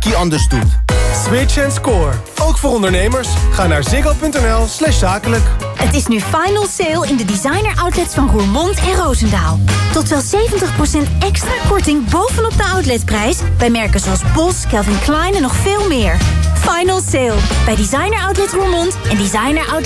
die anders doet. Switch and score. Ook voor ondernemers. Ga naar ziggo.nl/zakelijk. Het is nu final sale in de designer outlets van Roermond en Roosendaal. Tot wel 70% extra korting bovenop de outletprijs bij merken zoals Bos, Calvin Klein en nog veel meer. Final sale bij designer outlet Roermond en designer outlet